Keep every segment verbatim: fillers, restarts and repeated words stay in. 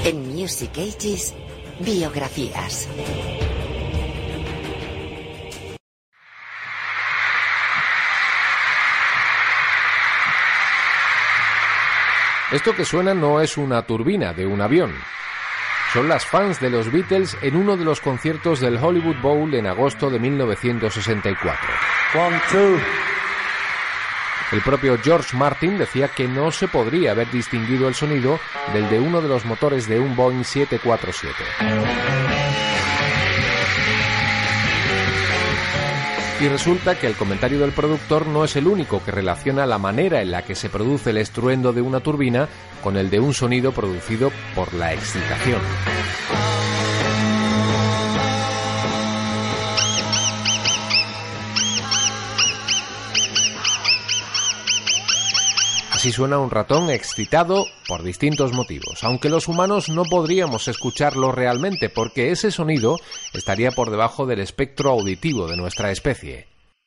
En Music Ages, biografías. Esto que suena no es una turbina de un avión. Son las fans de los Beatles en uno de los conciertos del Hollywood Bowl en agosto de mil novecientos sesenta y cuatro. One, two. El propio George Martin decía que no se podría haber distinguido el sonido del de uno de los motores de un Boeing siete cuatro siete. Y resulta que el comentario del productor no es el único que relaciona la manera en la que se produce el estruendo de una turbina con el de un sonido producido por la excitación. Así suena un ratón excitado por distintos motivos, aunque los humanos no podríamos escucharlo realmente porque ese sonido estaría por debajo del espectro auditivo de nuestra especie.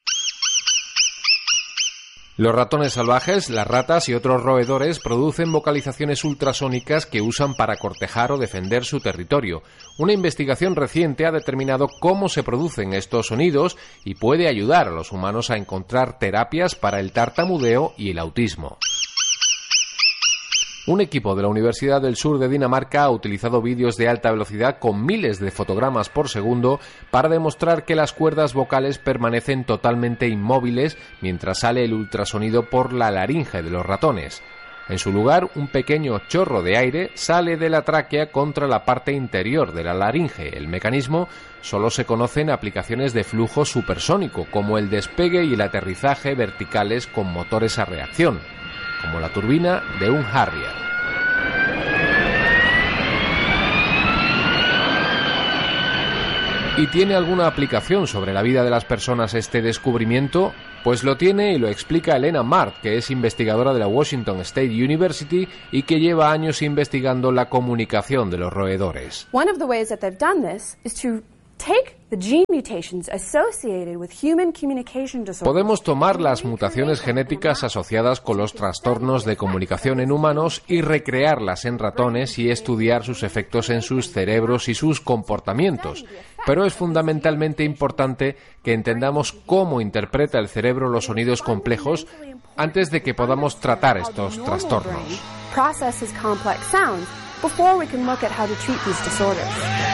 Los ratones salvajes, las ratas y otros roedores producen vocalizaciones ultrasónicas que usan para cortejar o defender su territorio. Una investigación reciente ha determinado cómo se producen estos sonidos y puede ayudar a los humanos a encontrar terapias para el tartamudeo y el autismo. Un equipo de la Universidad del Sur de Dinamarca ha utilizado vídeos de alta velocidad con miles de fotogramas por segundo para demostrar que las cuerdas vocales permanecen totalmente inmóviles mientras sale el ultrasonido por la laringe de los ratones. En su lugar, un pequeño chorro de aire sale de la tráquea contra la parte interior de la laringe. El mecanismo solo se conoce en aplicaciones de flujo supersónico, como el despegue y el aterrizaje verticales con motores a reacción, como la turbina de un Harrier. ¿Y tiene alguna aplicación sobre la vida de las personas este descubrimiento? Pues lo tiene y lo explica Elena Mart, que es investigadora de la Washington State University y que lleva años investigando la comunicación de los roedores. One of the ways that they've done this is to take the gene mutations associated with human communication disorders. Podemos tomar las mutaciones genéticas asociadas con los trastornos de comunicación en humanos y recrearlas en ratones y estudiar sus efectos en sus cerebros y sus comportamientos. Pero es fundamentalmente importante que entendamos cómo interpreta el cerebro los sonidos complejos antes de que podamos tratar estos trastornos. Processes complex sounds before we can look at how to treat these disorders.